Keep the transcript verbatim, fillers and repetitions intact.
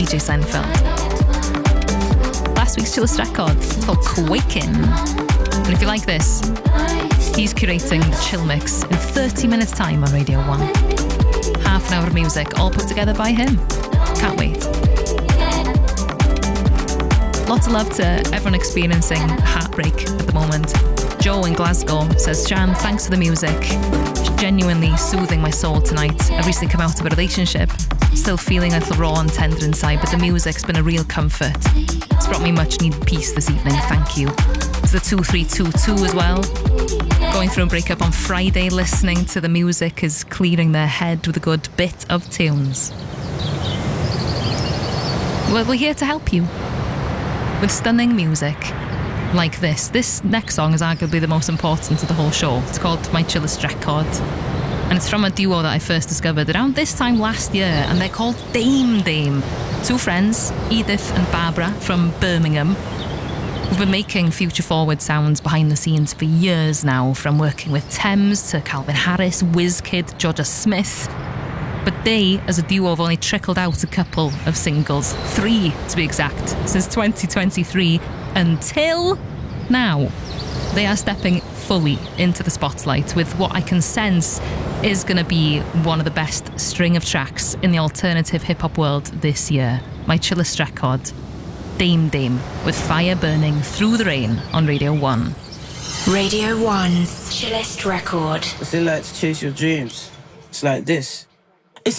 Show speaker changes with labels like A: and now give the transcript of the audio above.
A: J Seinfeld. Last week's chillest record is called Quaking. And if you like this, he's curating the chill mix in thirty minutes time on Radio one. Half an hour of music, all put together by him. Can't wait. Lots of love to everyone experiencing heartbreak at the moment. Joe in Glasgow says, Jan, thanks for the music. It's genuinely soothing my soul tonight. I've recently come out of a relationship, still feeling a little raw and tender inside, but the music's been a real comfort. It's brought me much needed peace this evening. Thank you. To the two three two two as well. Going through a breakup on Friday, listening to the music is clearing their head with a good bit of tunes. Well, we're here to help you with stunning music like this. This next song is arguably the most important to the whole show. It's called My Chillest Record, and it's from a duo that I first discovered around this time last year, and they're called Dame Dame. Two friends, Edith and Barbara from Birmingham, who've been making future forward sounds behind the scenes for years now, from working with Thames to Calvin Harris, WizKid, Georgia Smith. But they, as a duo, have only trickled out a couple of singles, three to be exact, since twenty twenty-three until now. They are stepping fully into the spotlight with what I can sense is going to be one of the best string of tracks in the alternative hip-hop world this year. My Chillest Record, Dame Dame, with Fire Burning Through the Rain on Radio one.
B: Radio one's Chillest Record.
C: What's it like to chase your dreams? It's like this.